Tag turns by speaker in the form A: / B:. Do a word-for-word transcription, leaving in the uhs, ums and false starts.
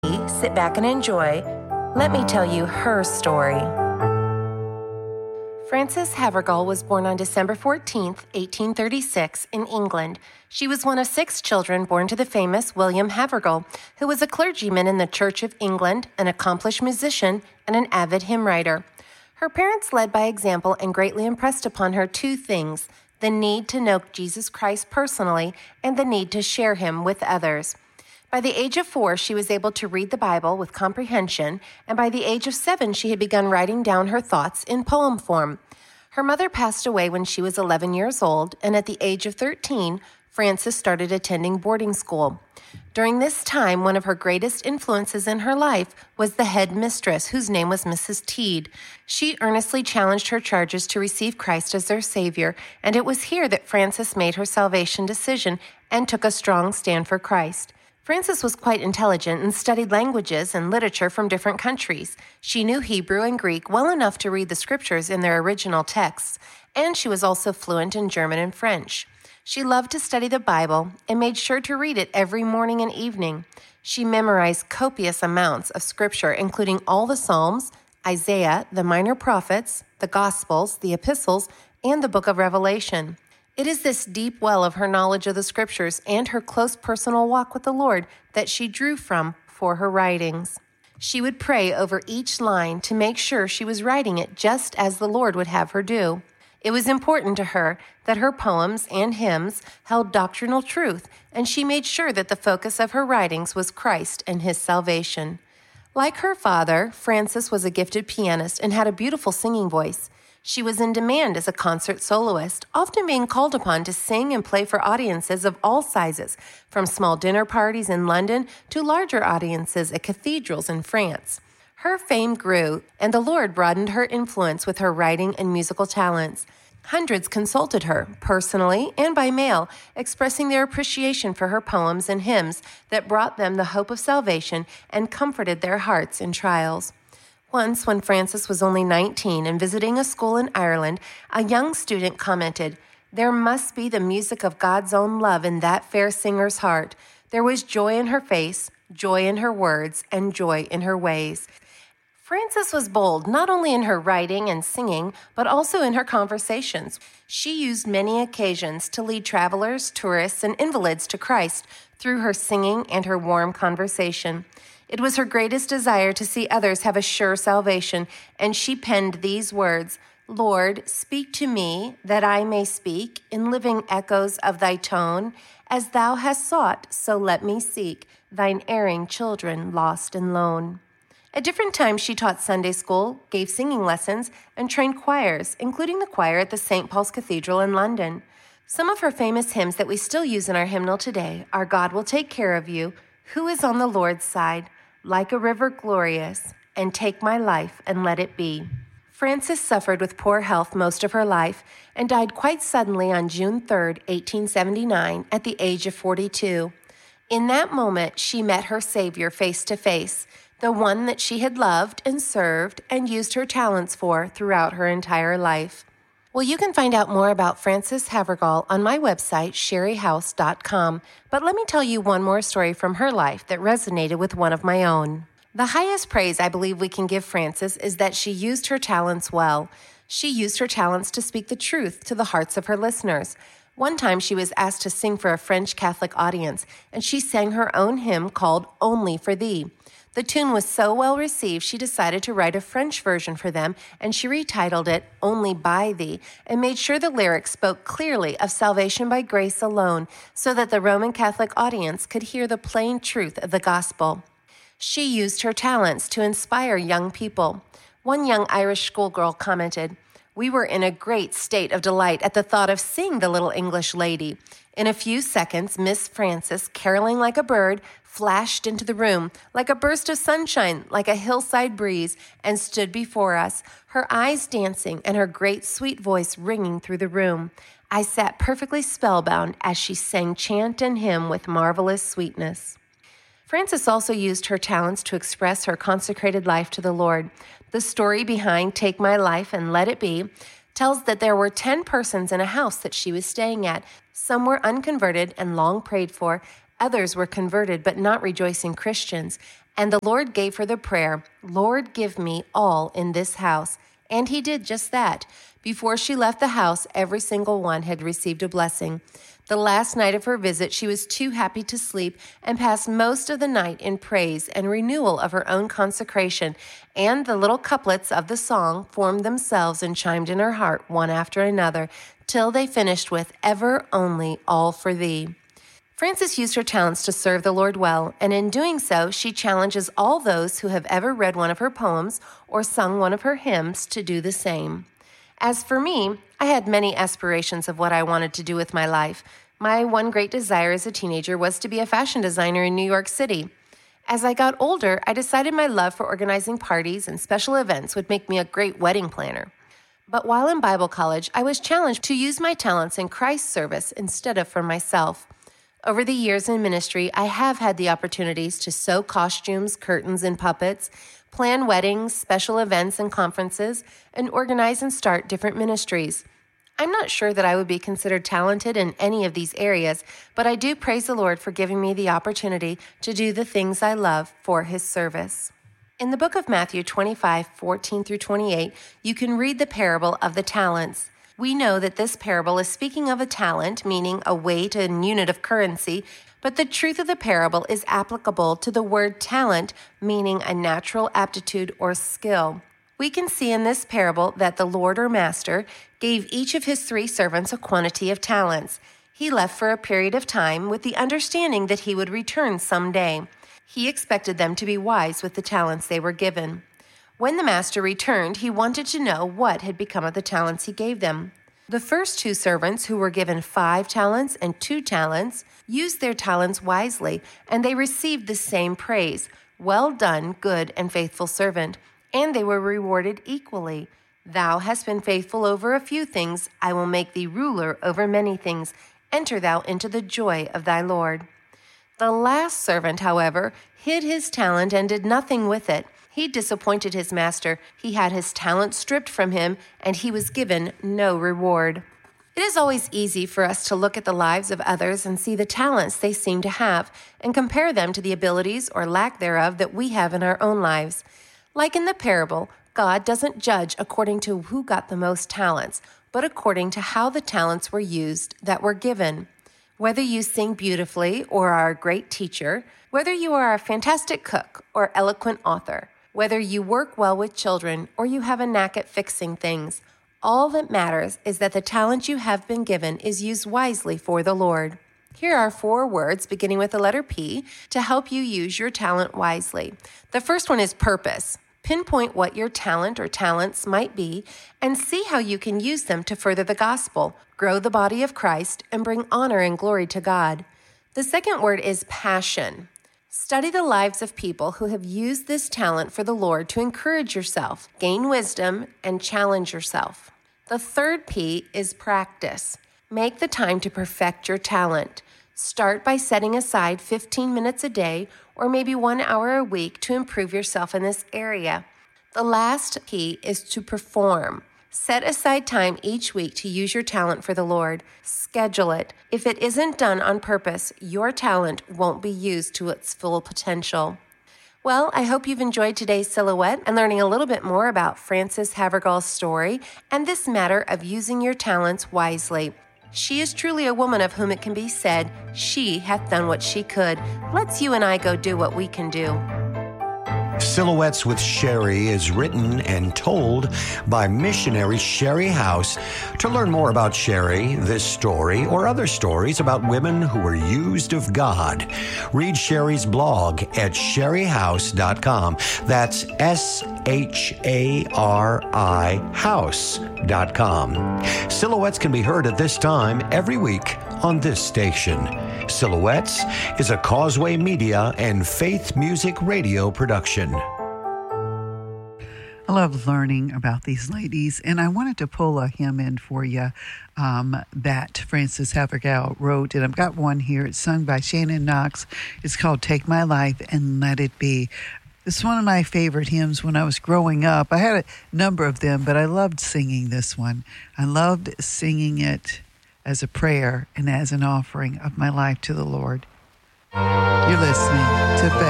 A: Sit back and enjoy. Let me tell you her story. Frances Havergal was born on December fourteenth, eighteen thirty-six, in England. She was one of six children born to the famous William Havergal, who was a clergyman in the Church of England, an accomplished musician, and an avid hymn writer. Her parents led by example and greatly impressed upon her two things: the need to know Jesus Christ personally and the need to share him with others. By the age of four, she was able to read the Bible with comprehension, and by the age of seven, she had begun writing down her thoughts in poem form. Her mother passed away when she was eleven years old, and at the age of thirteen, Frances started attending boarding school. During this time, one of her greatest influences in her life was the head mistress, whose name was Missus Teed. She earnestly challenged her charges to receive Christ as their Savior, and it was here that Frances made her salvation decision and took a strong stand for Christ. Frances was quite intelligent and studied languages and literature from different countries. She knew Hebrew and Greek well enough to read the scriptures in their original texts, and she was also fluent in German and French. She loved to study the Bible and made sure to read it every morning and evening. She memorized copious amounts of scripture, including all the Psalms, Isaiah, the minor prophets, the Gospels, the epistles, and the book of Revelation. It is this deep well of her knowledge of the scriptures and her close personal walk with the Lord that she drew from for her writings. She would pray over each line to make sure she was writing it just as the Lord would have her do. It was important to her that her poems and hymns held doctrinal truth, and she made sure that the focus of her writings was Christ and his salvation. Like her father, Frances was a gifted pianist and had a beautiful singing voice. She was in demand as a concert soloist, often being called upon to sing and play for audiences of all sizes, from small dinner parties in London to larger audiences at cathedrals in France. Her fame grew, and the Lord broadened her influence with her writing and musical talents. Hundreds consulted her, personally and by mail, expressing their appreciation for her poems and hymns that brought them the hope of salvation and comforted their hearts in trials. Once, when Frances was only nineteen and visiting a school in Ireland, a young student commented, "There must be the music of God's own love in that fair singer's heart. There was joy in her face, joy in her words, and joy in her ways." Frances was bold not only in her writing and singing, but also in her conversations. She used many occasions to lead travelers, tourists, and invalids to Christ through her singing and her warm conversation. It was her greatest desire to see others have a sure salvation, and she penned these words, "Lord, speak to me, that I may speak, in living echoes of thy tone. As thou hast sought, so let me seek, thine erring children lost and lone." At different times, she taught Sunday school, gave singing lessons, and trained choirs, including the choir at the Saint Paul's Cathedral in London. Some of her famous hymns that we still use in our hymnal today are "God Will Take Care of You," "Who is on the Lord's Side," "Like a River Glorious," and "Take My Life and Let It Be." Frances suffered with poor health most of her life and died quite suddenly on June third, eighteen seventy-nine, at the age of forty-two. In that moment, she met her Savior face to face, the one that she had loved and served and used her talents for throughout her entire life. Well, you can find out more about Frances Havergal on my website, sherry house dot com, but let me tell you one more story from her life that resonated with one of my own. The highest praise I believe we can give Frances is that she used her talents well. She used her talents to speak the truth to the hearts of her listeners. One time she was asked to sing for a French Catholic audience, and she sang her own hymn called "Only for Thee." The tune was so well received, she decided to write a French version for them, and she retitled it "Only by Thee," and made sure the lyrics spoke clearly of salvation by grace alone, so that the Roman Catholic audience could hear the plain truth of the gospel. She used her talents to inspire young people. One young Irish schoolgirl commented, "We were in a great state of delight at the thought of seeing the little English lady. In a few seconds, Miss Frances, caroling like a bird, flashed into the room, like a burst of sunshine, like a hillside breeze, and stood before us, her eyes dancing and her great sweet voice ringing through the room. I sat perfectly spellbound as she sang chant and hymn with marvelous sweetness." Frances also used her talents to express her consecrated life to the Lord. The story behind "Take My Life and Let It Be" tells that there were ten persons in a house that she was staying at. Some were unconverted and long prayed for. Others were converted but not rejoicing Christians. And the Lord gave her the prayer, "Lord, give me all in this house." And he did just that. Before she left the house, every single one had received a blessing. The last night of her visit, she was too happy to sleep and passed most of the night in praise and renewal of her own consecration, and the little couplets of the song formed themselves and chimed in her heart one after another, till they finished with, "Ever only all for thee." Frances used her talents to serve the Lord well, and in doing so, she challenges all those who have ever read one of her poems or sung one of her hymns to do the same. As for me, I had many aspirations of what I wanted to do with my life. My one great desire as a teenager was to be a fashion designer in New York City. As I got older, I decided my love for organizing parties and special events would make me a great wedding planner. But while in Bible college, I was challenged to use my talents in Christ's service instead of for myself. Over the years in ministry, I have had the opportunities to sew costumes, curtains, and puppets, plan weddings, special events and conferences, and organize and start different ministries. I'm not sure that I would be considered talented in any of these areas, but I do praise the Lord for giving me the opportunity to do the things I love for His service. In the book of Matthew twenty-five, fourteen through twenty-eight, you can read the parable of the talents. We know that this parable is speaking of a talent, meaning a weight and unit of currency, but the truth of the parable is applicable to the word talent, meaning a natural aptitude or skill. We can see in this parable that the Lord or Master gave each of his three servants a quantity of talents. He left for a period of time with the understanding that he would return someday. He expected them to be wise with the talents they were given. When the master returned, he wanted to know what had become of the talents he gave them. The first two servants, who were given five talents and two talents, used their talents wisely, and they received the same praise. "Well done, good and faithful servant." And they were rewarded equally. "Thou hast been faithful over a few things. I will make thee ruler over many things. Enter thou into the joy of thy Lord." The last servant, however, hid his talent and did nothing with it. He disappointed his master. He had his talent stripped from him, and he was given no reward. It is always easy for us to look at the lives of others and see the talents they seem to have and compare them to the abilities or lack thereof that we have in our own lives. Like in the parable, God doesn't judge according to who got the most talents, but according to how the talents were used that were given. Whether you sing beautifully or are a great teacher, whether you are a fantastic cook or eloquent author, whether you work well with children or you have a knack at fixing things, all that matters is that the talent you have been given is used wisely for the Lord. Here are four words beginning with the letter P to help you use your talent wisely. The first one is purpose. Pinpoint what your talent or talents might be and see how you can use them to further the gospel, grow the body of Christ, and bring honor and glory to God. The second word is passion. Study the lives of people who have used this talent for the Lord to encourage yourself, gain wisdom, and challenge yourself. The third P is practice. Make the time to perfect your talent. Start by setting aside fifteen minutes a day or maybe one hour a week to improve yourself in this area. The last P is to perform. Set aside time each week to use your talent for the Lord. Schedule it. If it isn't done on purpose, your talent won't be used to its full potential. Well, I hope you've enjoyed today's Silhouette and learning a little bit more about Frances Havergal's story and this matter of using your talents wisely. She is truly a woman of whom it can be said, "She hath done what she could." Let's you and I go do what we can do.
B: Silhouettes with Sherry is written and told by missionary Sherry House. To learn more about Sherry, this story, or other stories about women who were used of God, read Sherry's blog at sherry house dot com. That's S H A R I house dot com. Silhouettes can be heard at this time every week on this station. Silhouettes is a Causeway Media and Faith Music Radio production.
C: I love learning about these ladies, and I wanted to pull a hymn in for you um, that Frances Havergal wrote, and I've got one here. It's sung by Shannon Knox. It's called "Take My Life and Let It Be." It's one of my favorite hymns when I was growing up. I had a number of them, but I loved singing this one. I loved singing it as a prayer and as an offering of my life to the Lord. You're listening to Faith.